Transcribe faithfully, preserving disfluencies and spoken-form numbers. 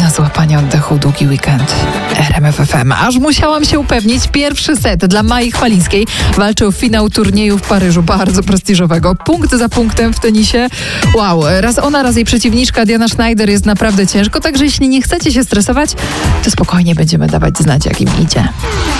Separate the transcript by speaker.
Speaker 1: na złapanie oddechu długi weekend. R M F F M. Aż musiałam się upewnić. Pierwszy set dla Mai Chwalińskiej walczy o finał turnieju w Paryżu, bardzo prestiżowego. Punkt za punktem w tenisie. Wow, raz ona, raz jej przeciwniczka Diana Schneider jest naprawdę ciężko, także jeśli nie chcecie się stresować, to spokojnie będziemy dawać znać, jak im idzie.